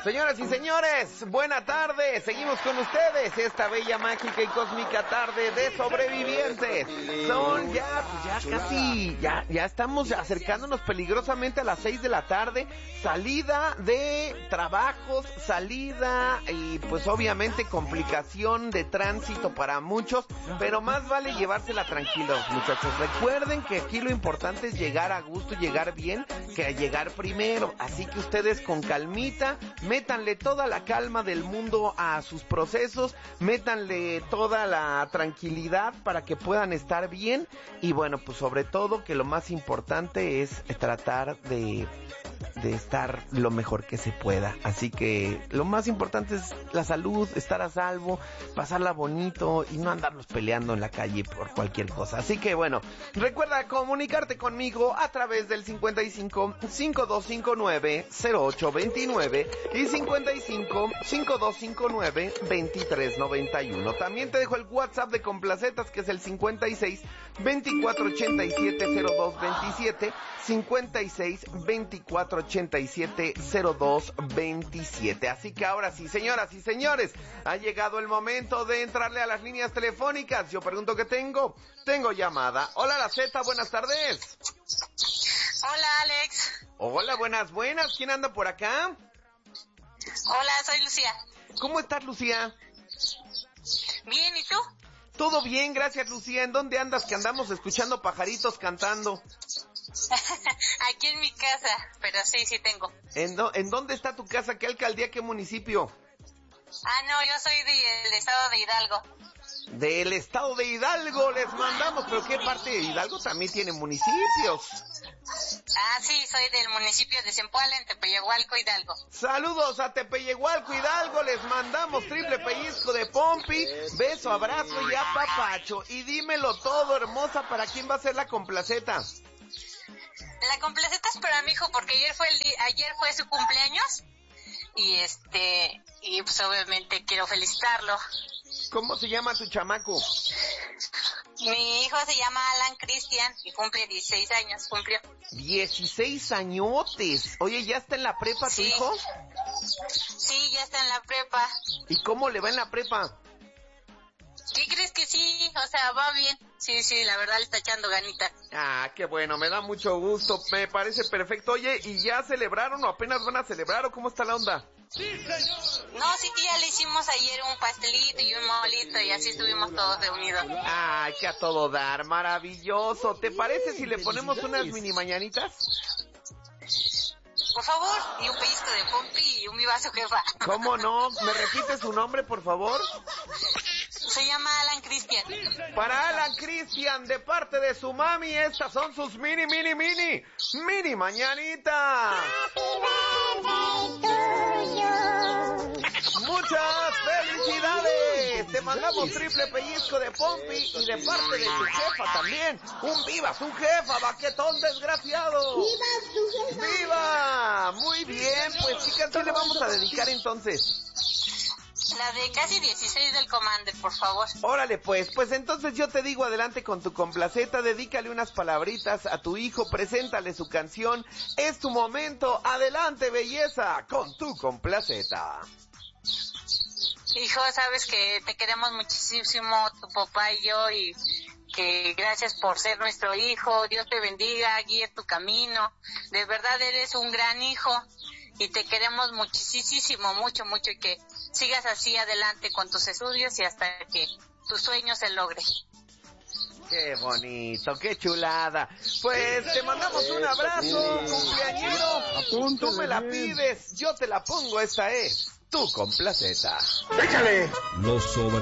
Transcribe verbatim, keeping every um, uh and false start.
Señoras y señores, buena tarde, seguimos con ustedes esta bella, mágica y cósmica tarde de sobrevivientes. Son ya, ya casi, ya, ya estamos acercándonos peligrosamente a las seis de la tarde, salida de trabajos, salida y pues obviamente complicación de tránsito para muchos, pero más vale llevársela tranquilos, muchachos. Recuerden que aquí lo importante es llegar a gusto, llegar bien, que llegar primero, así que ustedes con calmita, métanle toda la calma del mundo a sus procesos, métanle toda la tranquilidad para que puedan estar bien y bueno, pues sobre todo que lo más importante es tratar de, de estar lo mejor que se pueda. Así que lo más importante es la salud, estar a salvo, pasarla bonito y no andarnos peleando en la calle por cualquier cosa. Así que bueno, recuerda comunicarte conmigo a través del cincuenta y cinco, cincuenta y dos cincuenta y nueve, cero ocho veintinueve y cincuenta y cinco, cincuenta y dos cincuenta y nueve, veintitrés noventa y uno. También te dejo el WhatsApp de Complacetas, que es el cincuenta y seis, veinticuatro ochenta y siete, cero dos veintisiete, cincuenta y seis, veinticuatro ochenta y siete, cero dos veintisiete. Así que ahora sí, señoras y señores, ha llegado el momento de entrarle a las líneas telefónicas. Yo pregunto qué tengo. Tengo llamada. Hola, la Z, buenas tardes. Hola, Alex. Hola, buenas, buenas. ¿Quién anda por acá? Hola, soy Lucía. ¿Cómo estás, Lucía? Bien, ¿y tú? Todo bien, gracias, Lucía. ¿En dónde andas? Que andamos escuchando pajaritos cantando. Aquí en mi casa, pero sí, sí tengo. ¿En, do- ¿En dónde está tu casa? ¿Qué alcaldía, qué municipio? Ah, no, yo soy de- del estado de Hidalgo. Del estado de Hidalgo les mandamos, pero ¿qué parte de Hidalgo también tiene municipios? Ah, sí, soy del municipio de Zempoala, en Tepeyahualco, Hidalgo. Saludos a Tepeyahualco, Hidalgo, les mandamos triple pellizco de pompi, beso, abrazo y apapacho. Y dímelo todo, hermosa, ¿para quién va a ser la complaceta? La complaceta es para mi hijo, porque ayer fue el di- ayer fue su cumpleaños, y este, y pues obviamente quiero felicitarlo. ¿Cómo se llama tu chamaco? Mi hijo se llama Alan Cristian y cumple dieciséis años, cumplió. dieciséis añotes. Oye, ¿ya está en la prepa tu Sí. hijo? Sí, ya está en la prepa. ¿Y cómo le va en la prepa? ¿Qué crees que sí? O sea, va bien. Sí, sí, la verdad le está echando ganita. Ah, qué bueno, me da mucho gusto, me parece perfecto. Oye, ¿y ya celebraron o apenas van a celebrar o cómo está la onda? No, sí, ya le hicimos ayer un pastelito y un molito y así estuvimos todos reunidos. Ay, que a todo dar, maravilloso. ¿Te parece si le ponemos unas mini mañanitas? Por favor, y un pellizco de pompi y un mi vaso, jefa. ¿Cómo no? ¿Me repites su nombre, por favor? Se llama Alan Cristian. Para Alan Cristian, de parte de su mami, estas son sus mini, mini, mini, mini mañanitas. ¡Muchas felicidades! Te mandamos triple pellizco de pompi y de parte de tu jefa también. ¡Un viva su jefa, baquetón desgraciado! ¡Viva su jefa! ¡Viva! Muy bien, pues ¿qué canción le vamos a dedicar entonces? La de casi dieciséis del Commander, por favor. Órale pues, pues entonces yo te digo adelante con tu complaceta, dedícale unas palabritas a tu hijo, preséntale su canción, es tu momento, adelante belleza, con tu complaceta. Hijo, sabes que te queremos muchísimo, tu papá y yo, y que gracias por ser nuestro hijo, Dios te bendiga, guíe tu camino, de verdad eres un gran hijo, y te queremos muchísimo, mucho, mucho, y que sigas así adelante con tus estudios y hasta que tu sueño se logre. Qué bonito, qué chulada. Pues te mandamos un abrazo, cumpleañero. Tú me la pides, yo te la pongo, esta es tu complaceta. ¡Échale! Los sobre